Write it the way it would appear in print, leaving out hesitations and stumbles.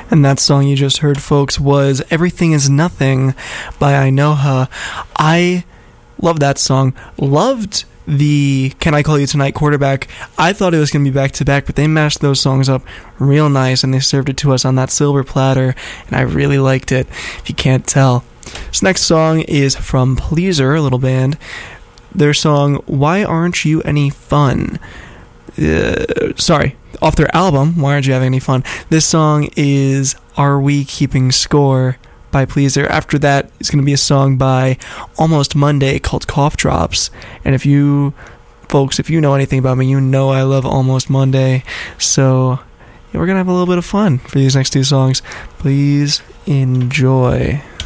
And that song you just heard, folks, was Everything Is Nothing by Ainoha. I love that song. Loved the Can I Call You Tonight quarterback. I thought it was going to be back-to-back, but they mashed those songs up real nice, and they served it to us on that silver platter, and I really liked it, if you can't tell. This next song is from Pleaser, a little band. Their song, Why Aren't You Any Fun? Off their album, Why Aren't You Having Any Fun? This song is Are We Keeping Score by Pleaser. After that, it's going to be a song by Almost Monday called Cough Drops. And if you know anything about me, you know I love Almost Monday. So yeah, we're going to have a little bit of fun for these next two songs. Please enjoy.